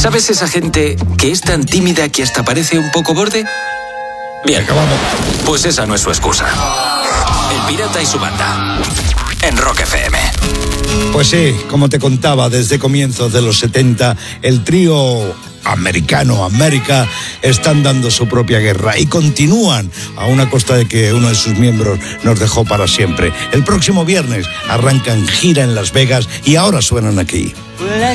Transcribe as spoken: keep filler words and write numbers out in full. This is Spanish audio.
¿Sabes esa gente que es tan tímida que hasta parece un poco borde? Bien, pues esa no es su excusa. El Pirata y su banda, en Rock F M. Pues sí, como te contaba, desde comienzos de los setenta, el trío americano América están dando su propia guerra y continúan a una costa de que uno de sus miembros nos dejó para siempre. El próximo viernes arrancan gira en Las Vegas y ahora suenan aquí.